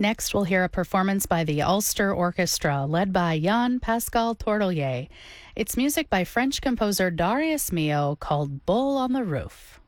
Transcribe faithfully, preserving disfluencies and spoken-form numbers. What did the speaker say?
Next, we'll hear a performance by the Ulster Orchestra, led by Jan Pascal Tortelier. It's music by French composer Darius Milhaud called Bull on the Roof.